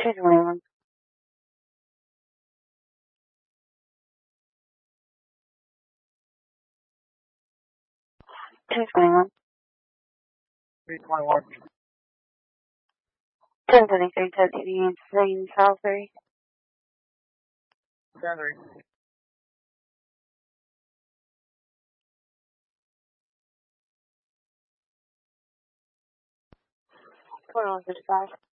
221. 221. 321. 1023 Tokyo Union South 3. 10-3. 2155.